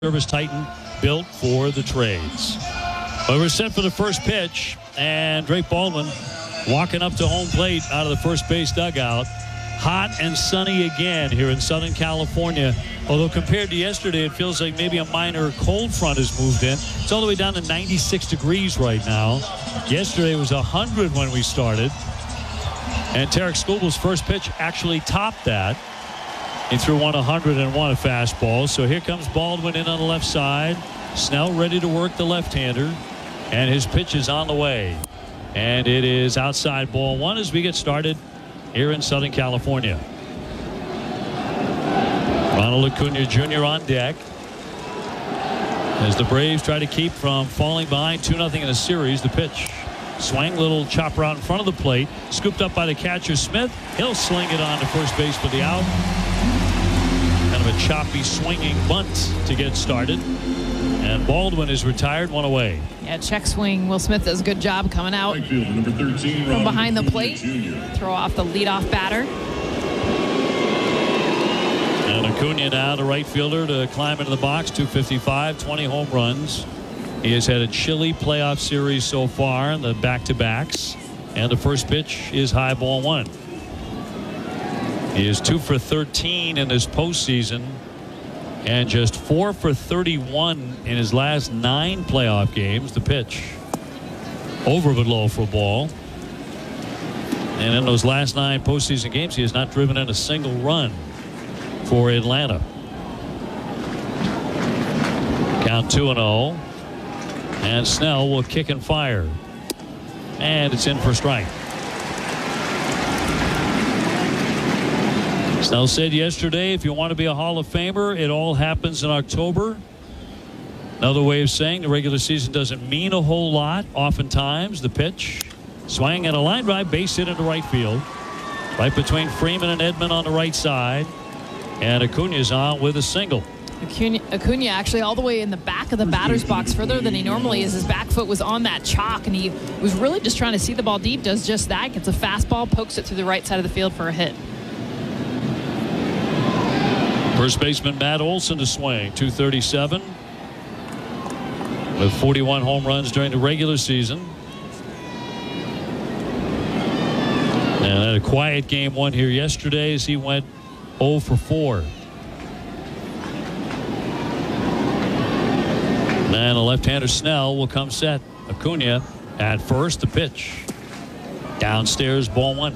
Service Titan built for the trades. But we're set for the first pitch, and Drake Baldwin walking up to home plate out of the first base dugout. Hot and sunny again here in Southern California. Although compared to yesterday, it feels like maybe a minor cold front has moved in. It's all the way down to 96 degrees right now. Yesterday was 100 when we started. And Tarek Skubal's first pitch actually topped that. He threw 101 a fastball. So here comes Baldwin in on the left side. Snell ready to work the left-hander. And his pitch is on the way. And it is outside ball one as we get started here in Southern California. Ronald Acuna Jr. on deck as the Braves try to keep from falling behind 2-0 in the series. The pitch. Swing, little chopper out in front of the plate. Scooped up by the catcher Smith. He'll sling it on to first base for the out. Kind of a choppy swinging bunt to get started. And Baldwin is retired, one away. Yeah, check swing. Will Smith does a good job coming out Number 13, from behind the plate. Jr. Throw off the leadoff batter. And Acuna now, the right fielder, to climb into the box. 255, 20 home runs. He has had a chilly playoff series so far in the back-to-backs. And the first pitch is high, ball one. He is 2 for 13 in this postseason. And just 4 for 31 in his last 9 playoff games. The pitch. Over but low for a ball. And in those last 9 postseason games, he has not driven in a single run for Atlanta. Count 2-0. And Snell will kick and fire. And it's in for a strike. Snell said yesterday, if you want to be a Hall of Famer, it all happens in October. Another way of saying the regular season doesn't mean a whole lot. Oftentimes, the pitch. Swing and a line drive, base hit into right field. Right between Freeman and Edman on the right side. And Acuna's on with a single. Acuna actually all the way in the back of the batter's box, further than he normally is. His back foot was on that chalk, and he was really just trying to see the ball deep. Does just that. Gets a fastball, pokes it through the right side of the field for a hit. First baseman Matt Olson to swing. 237 with 41 home runs during the regular season. And had a quiet game one here yesterday as he went 0 for 4. And the left-hander Snell will come set. Acuna at first. The pitch. Downstairs, ball one.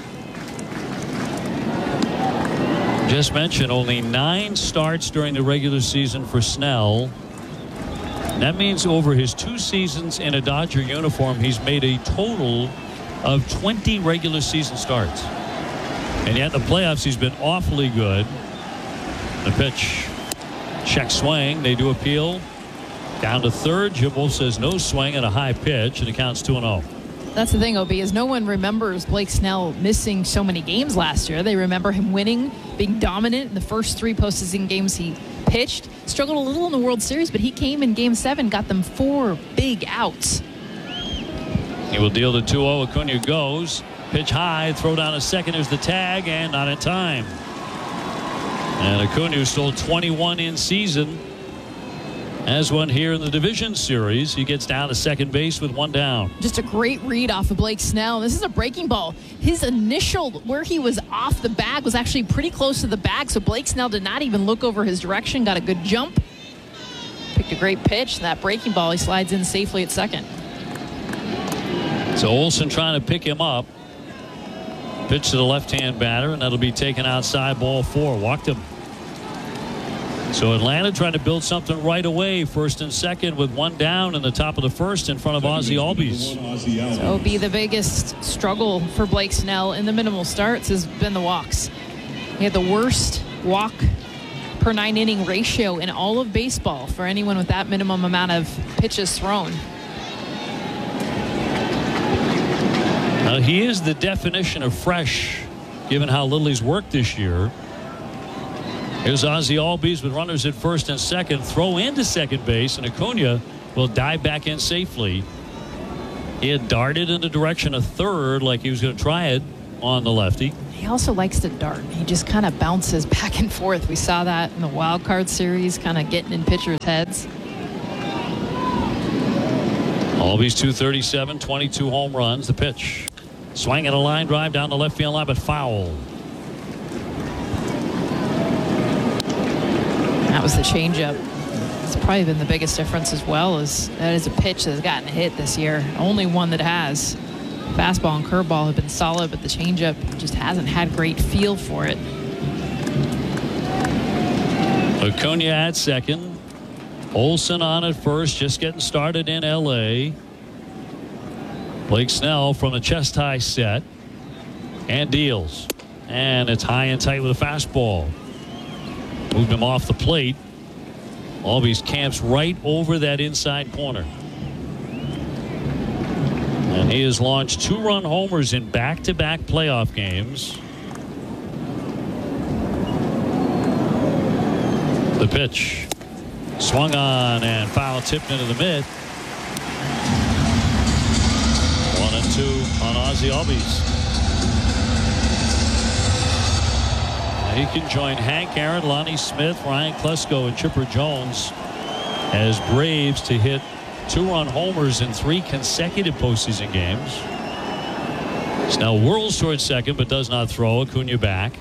Just mentioned only 9 starts during the regular season for Snell. That means over his 2 seasons in a Dodger uniform, he's made a total of 20 regular season starts. And yet in the playoffs, he's been awfully good. The pitch. Check swing. They do appeal. Down to third. Jim Wolf says no swing and a high pitch, and it counts 2-0. That's the thing, OB, is no one remembers Blake Snell missing so many games last year. They remember him winning, being dominant in the first 3 postseason games he pitched. Struggled a little in the World Series, but he came in Game 7, got them 4 big outs. He will deal the 2-0. Acuna goes. Pitch high. Throw down a second. There's the tag, and not in time. And Acuna stole 21 in season. As one here in the division series. He gets down to second base with 1 down. Just a great read off of Blake Snell. This is a breaking ball. His initial, where he was off the bag, was actually pretty close to the bag, so Blake Snell did not even look over his direction. Got a good jump. Picked a great pitch. That breaking ball, he slides in safely at second. So Olson trying to pick him up. Pitch to the left-hand batter, and that'll be taken outside, ball 4. Walked him. So Atlanta trying to build something right away. First and second with 1 down in the top of the first in front of Ozzie Albies. So be the biggest struggle for Blake Snell in the minimal starts has been the walks. He had the worst walk per 9 inning ratio in all of baseball for anyone with that minimum amount of pitches thrown. He is the definition of fresh, given how little he's worked this year. Here's Ozzie Albies with runners at first and second. Throw into second base, and Acuna will dive back in safely. He had darted in the direction of third like he was going to try it. on the lefty. He also likes to dart. He just kind of bounces back and forth. We saw that in the wild card series, kind of getting in pitchers' heads. Albies 237, 22 home runs. The pitch. Swinging a line drive down the left field line, but foul. That was the changeup. It's probably been the biggest difference as well. As that is a pitch that's gotten hit this year. Only one that has. Fastball and curveball have been solid, but the changeup just hasn't had great feel for it. Acuna at second. Olsen on at first, just getting started in L.A. Blake Snell from the chest high set and deals. And it's high and tight with a fastball. Moved him off the plate. Albies camps right over that inside corner. And he has launched 2-run homers in back-to-back playoff games. The pitch. Swung on and foul tipped into the mid. 1-2 on Ozzie Albies. He can join Hank Aaron, Lonnie Smith, Ryan Klesko, and Chipper Jones as Braves to hit 2-run homers in 3 consecutive postseason games. Snell whirls towards second but does not throw. Acuna back.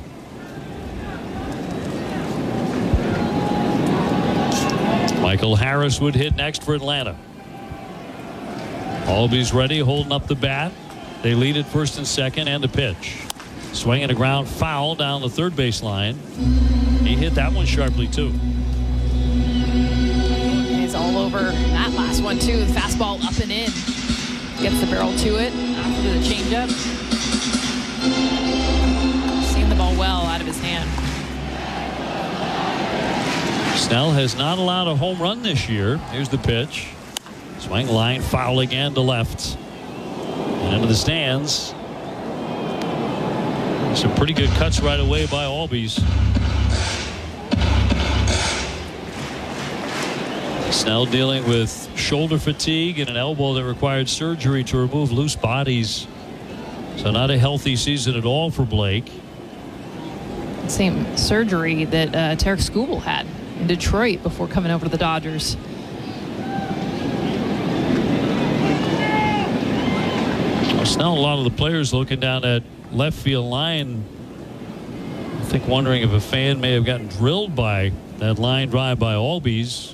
Michael Harris would hit next for Atlanta. Albies ready, holding up the bat. They lead at first and second, and the pitch. Swinging a ground foul down the third base line. He hit that one sharply too. He's all over that last one too. The fastball up and in. Gets the barrel to it after the changeup. Seeing the ball well out of his hand. Snell has not allowed a home run this year. Here's the pitch. Swing line foul again to left. And into the stands. Some pretty good cuts right away by Albies. Snell dealing with shoulder fatigue and an elbow that required surgery to remove loose bodies. So not a healthy season at all for Blake. Same surgery that Tarek Skubal had in Detroit before coming over to the Dodgers. Well, Snell, a lot of the players looking down that left field line, I think wondering if a fan may have gotten drilled by that line drive by Albies.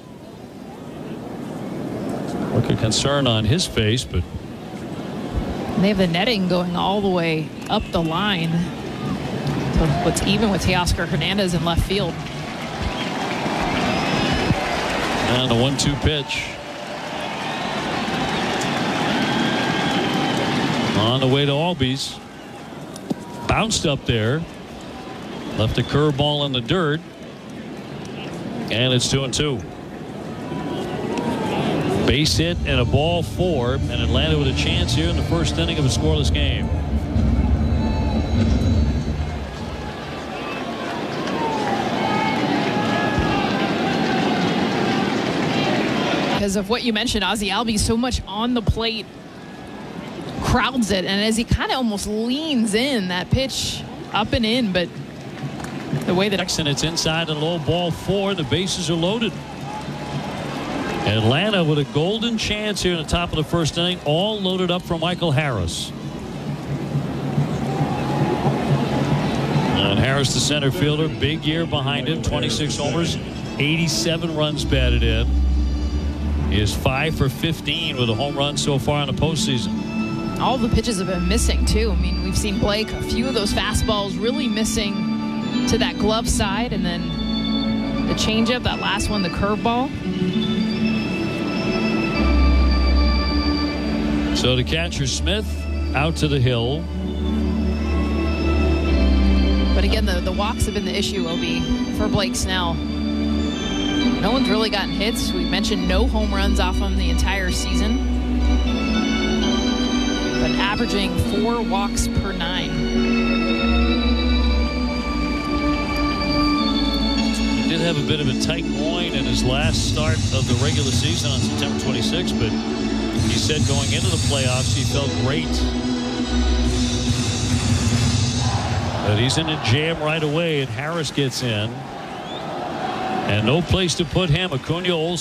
Look of concern on his face, but they have the netting going all the way up the line. So what's even with Teoscar Hernandez in left field. And the 1-2 pitch. On the way to Albies. Bounced up there. Left a curveball in the dirt. And it's 2-2. Base hit and a ball 4. And Atlanta with a chance here in the first inning of a scoreless game. Because of what you mentioned, Ozzie Albies so much on the plate, crowds it, and as he kind of almost leans in, that pitch up and in, but the way that it's inside and low, ball 4. The bases are loaded. Atlanta with a golden chance here in the top of the first inning, all loaded up for Michael Harris. And Harris, the center fielder, big year behind him, 26 homers, 87 runs batted in. He is 5 for 15 with a home run so far in the postseason. All the pitches have been missing too. I mean, we've seen Blake, a few of those fastballs really missing to that glove side, and then the changeup, that last one, the curveball. So the catcher Smith out to the hill. But again, the walks have been the issue, Obi, for Blake Snell. No one's really gotten hits. We mentioned no home runs off him the entire season. But averaging 4 walks per 9. He did have a bit of a tight groin in his last start of the regular season on September 26th, but he said going into the playoffs he felt great. But he's in a jam right away, and Harris gets in. And no place to put him. Acuna, Olson,